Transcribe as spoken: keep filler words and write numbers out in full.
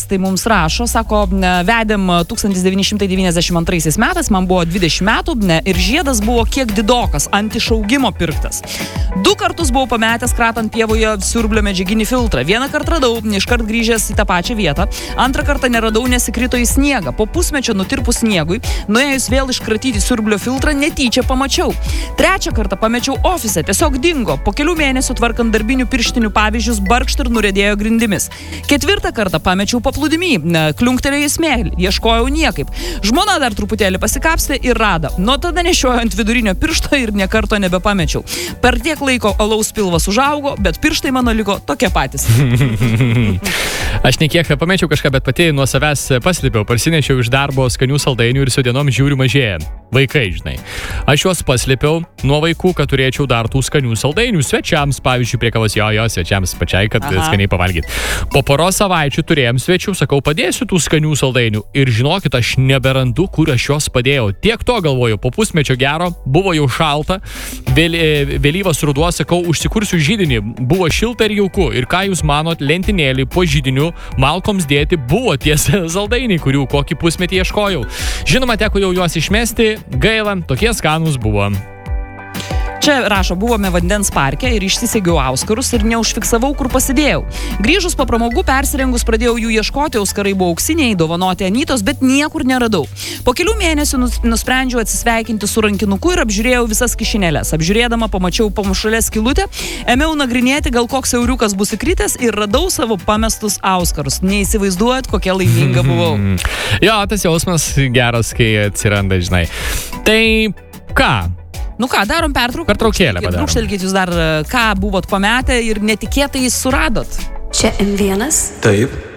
tai mums rašo, sako, vedėm tūkstantis devyni šimtai devyniasdešimt antraisiais metais, man buvo dvidešimt metų ir žiedas buvo kiek didokas, ant išaugimo pirktas. Du kartus buvau pametęs kratant pievoje siurblio medžiaginį filtrą. Vieną kartą radau, iškart grįžęs į tą pačią vietą. Antrą kartą neradau, nes įkrito į sniegą. Po pusmečio nutirpus sniegui, nuėjus vėl iškratyti siurblio filtrą, netyčia pamačiau. Trečią kartą pamečiau ofise, tiesiog dingo. Po kelių mėnesių tvarkant darbinių pirštinių pavyzdžius, barkšt ir nuriedėjo grindimis. Ketvirtą kartą pamečiau paplūdimy, kliunktelėjo į smėlį, ieškojau niekaip. Žmona dar truputėlį pasikapstė ir rado. Nuo tada nešioju ant vidurinio piršto ir nė karto nebepamečiau. Per tiek laiko alaus pilvas užaugo, bet pirštai mano liko tokie patys. Aš nekiek pamečiau kažką, bet pati nuo savęs paslėpiau, parsinešiau iš darbo skanių saldainių ir su dienom žiūriu mažėja. Vaikai, žinai. Aš juos paslėpiau nuo vaikų, kad turėčiau dar tų skanių saldainių svečiams, pavyzdžiui, prie kavos, jo, jo, svečiams pačiai, kad Aha. skaniai pavalgyti. Po poros savaičių turėjom svečių, sakau, padėsiu tų skanių saldainių ir žinokit, aš neberandu, kur aš juos padėjau. Tiek to galvoju, po pusmečio gero, buvo jau šalta, vėl, vėlyvas ruduo, sakau, užsikursiu židinį, buvo šilta ir jauku. Ir ką jūs manot, lentynėlį po židiniu malkoms dėti buvo tie saldainiai, kurių kokį pusmetį ieškojau. Žinoma, teko jau juos išmesti, gaila, tokie skanūs buvo. Čia rašo, buvome vandens parke ir išsisegiau auskarus ir neužfiksavau, kur pasidėjau. Grįžus po pramogų persirengus pradėjau jų ieškoti, auskarai buvo auksiniai, dovanoti Anytos, bet niekur neradau. Po kelių mėnesių nusprendžiau atsisveikinti su rankinuku ir apžiūrėjau visas kišenėlės. Apžiūrėdama pamačiau pamušalę skylutę, ėmiau nagrinėti, gal koks euriukas bus įkritęs ir radau savo pamestus auskarus. Neįsivaizduojat, kokia laiminga buvau. Jo, tas jausmas geras, kai atsiranda, žinai. Tai ką? Nu ką, darom pertrauką. Pertraukėlę padarom. Brūkštelkit jūs dar, ką buvot pametę ir netikėtai suradot. Čia M vienas. Taip.